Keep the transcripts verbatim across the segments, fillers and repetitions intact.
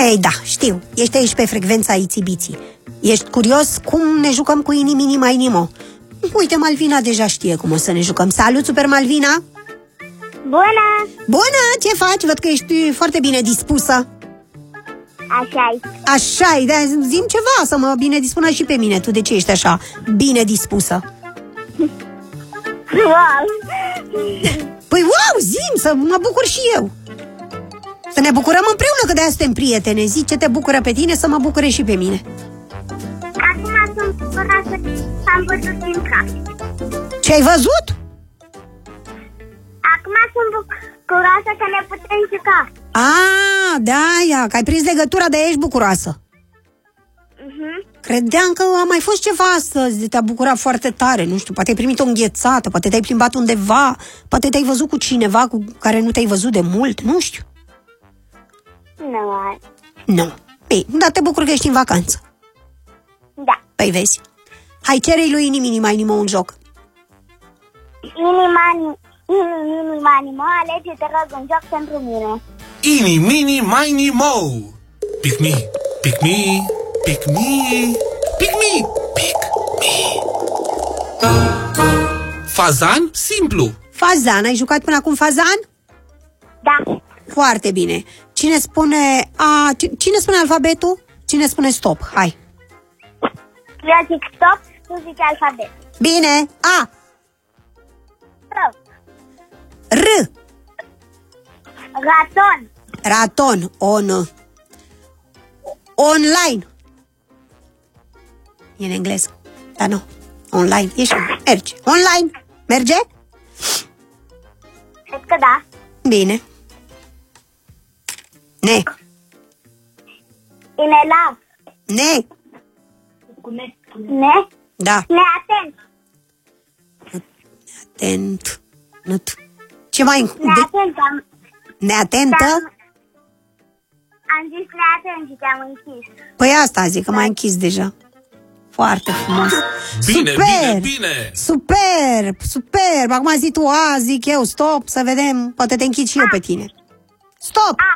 Ei, da, știu, ești aici pe frecvența Ițibiții. Ești curios cum ne jucăm cu inimini mai nimo. Uite, Malvina deja știe cum o să ne jucăm. Salut, Super Malvina! Bună! Bună, ce faci? Văd că ești foarte bine dispusă. Așa-i. Așa-i, da, zi-mi ceva să mă bine dispună și pe mine. Tu de ce ești așa bine dispusă? Wow! Păi wow, zi-mi, să mă bucur și eu. Să ne bucurăm împreună, că de-aia suntem prietene. Zi ce te bucură pe tine, să mă bucure și pe mine. Acum sunt bucuroasă că am văzut din cap. Ce ai văzut? Acum sunt bucuroasă că ne putem juca. Ah, da, că ai prins legătura, de-aia ești bucuroasă. Uh-huh. Credeam că a mai fost ceva astăzi, te-a bucurat foarte tare, nu știu, poate ai primit o înghețată, poate te-ai plimbat undeva, poate te-ai văzut cu cineva cu care nu te-ai văzut de mult, nu știu. Nu. Nu. Ei, dar te bucur că ești în vacanță. Da. Păi vezi. Hai, cere-i lui Inimini mai nimo un joc. Inimani, inimini, manimo, alege, te rog, un joc pentru mine. Ini, mini, mini, mo. Pick me, pick me, pick me, pick me, pick me. Fazan simplu. Fazan, ai jucat până acum fazan? Da. Foarte bine. Cine spune a, cine spune alfabetul? Cine spune stop? Hai. Eu zic stop, tu zici alfabet. Bine. A. Stop. R. Raton. Raton. On. Online. E în engleză. Dar nu. Online. Ești. Merge. Online. Merge? Cred că da. Bine. Ne. Inelav. Ne. Ne. Da. Neatent. Atent. Nut. Ce mai... Neatent. Am, Neatentă? am, am zis neatent și te-am închis. Păi asta zic, că m-ai închis deja. Foarte frumos. Bine, super, bine, bine. Superb, superb. Acum zi tu A, zic eu stop, să vedem. Poate te închid și eu pe tine. Stop. A.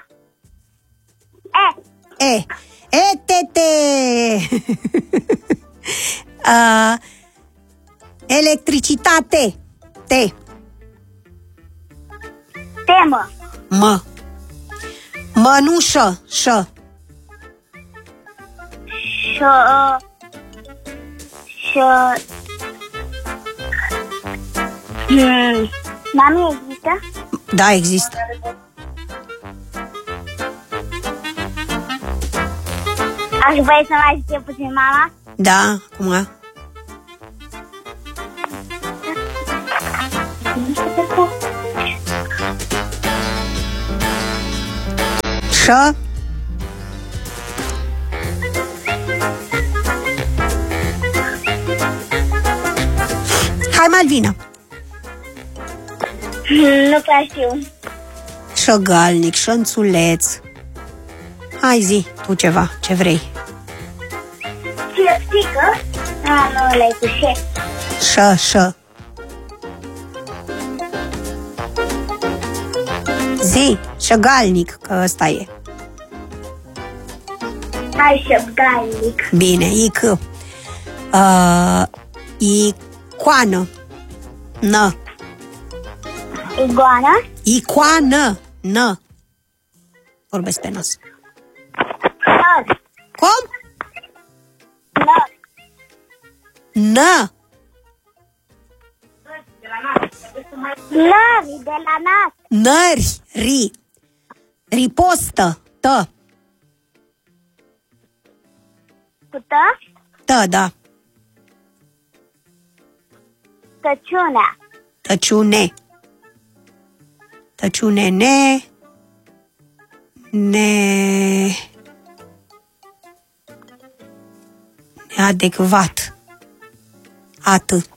E. E. E-te-te. uh, electricitate. Te. Temă. Mă. Mănușă. Șă. Șă. Șă. Hmm. Mami există? Da, există. Aș vrea să mai zice puțin mama? Da, acum. Șă. Hai, Malvina. Nu prea știu. Șăgalnic, șănțuleț. Hai, zi tu ceva, ce vrei. Cleptică? A, nu, le-ai cu șe. Șă, șă. Zi, șăgalnic, că ăsta e. Hai, șăpgalnic. Bine, ic. Uh, icoană. Nă. Iguana? Icoană. Nă. Vorbesc pe nas. Năr. Cum? Năr. Nă. Nări de la nas. Nări. Ri. Ripostă. Tă. Pută? Tă, da. Tăciunea. Tăciune. Tăciune, ne. Ne. Neadecvat. Atât.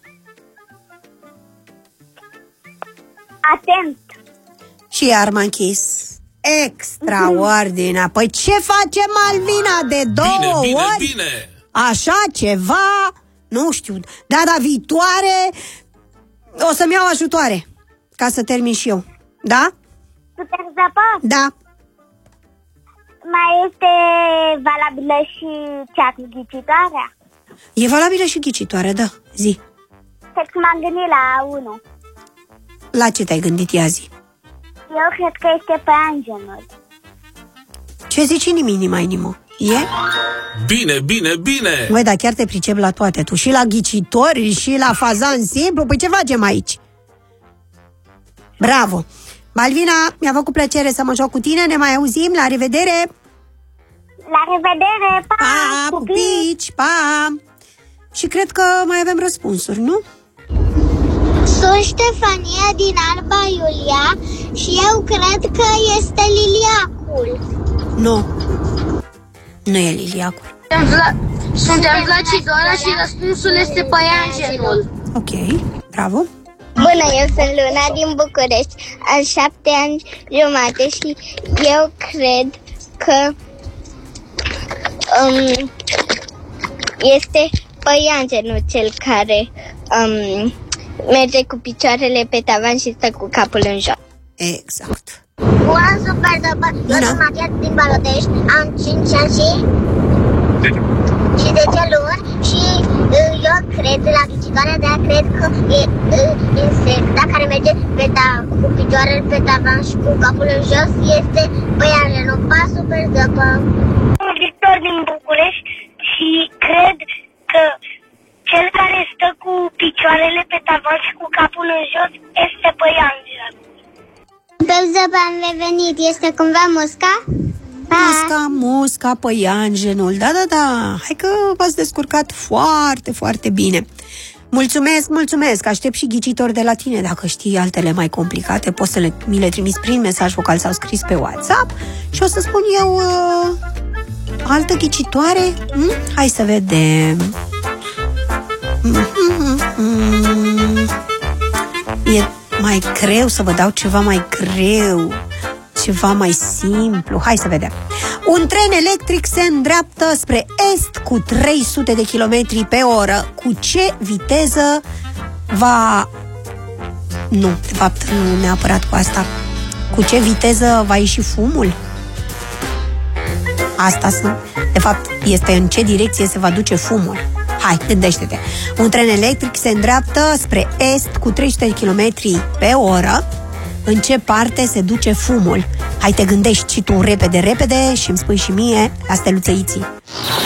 Atent. Și iar m-a închis. Extraordinar. Păi ce face Malvina de două Bine, bine, ori? bine. Așa ceva? Nu știu. Data viitoare o să-mi iau ajutoare ca să termin și eu. Da? Super zăpă. Da. mai este valabilă și cea cu ghicitoarea? E valabilă și ghicitoare, da, zi. Cred că m-am gândit la unu. La ce te-ai gândit, ea zi? Eu cred că este păianjenul. Ce zici inimi, inima, inimo? E? Bine, bine, bine! Băi, dar chiar te pricep la toate tu. Și la ghicitori, și la fazan simplu. Păi ce facem aici? Bravo! Malvina, mi-a făcut plăcere să mă joc cu tine. Ne mai auzim, la revedere! La revedere! Pa! Pa, pupici, pa! Și cred că mai avem răspunsuri, nu? Sunt Ștefania din Alba Iulia și eu cred că este liliacul. Nu. Nu e liliacul. Suntem Vlacidora și răspunsul este păianjenul. Ok, bravo. Bună, eu sunt Luna din București, am șapte ani jumate și eu cred că um, este păianjenul cel care um, merge cu picioarele pe tavan și stă cu capul în jos. Exact. Bună, super după, eu sunt Matia din Balotești, am cinci ani și... și zece luni și uh, eu cred la ghicitoare, dar cred că e uh, insecta care merge pe ta, cu picioarele pe tavan și cu capul în jos este păianjenul. Pa, super după. Sunt Victor din București și cred că cel care stă cu picioarele pe tavan și cu capul în jos este păianjenul. Pe zăbă am revenit, este cumva musca? Musca, musca, păianjenul. Da, da, da. Hai că v-ați descurcat foarte, foarte bine. Mulțumesc, mulțumesc. Aștept și ghicitori de la tine. Dacă știi altele mai complicate, poți să le, mi le trimiți prin mesaj vocal sau scris pe WhatsApp și o să spun eu uh, altă ghicitoare. Hm? Hai să vedem. E mai greu să vă dau ceva mai greu, ceva mai simplu. Hai să vedem. Un tren electric se îndreaptă spre est cu trei sute de kilometri pe oră. Cu ce viteză va... Nu, de fapt, nu neapărat cu asta. Cu ce viteză va ieși fumul? Asta sunt. De fapt, este în ce direcție se va duce fumul. Hai, gândește-te. Un tren electric se îndreaptă spre est cu trei sute de kilometri pe oră. În ce parte se duce fumul? Hai, te gândești și tu repede, repede și îmi spui și mie la steluță Iții.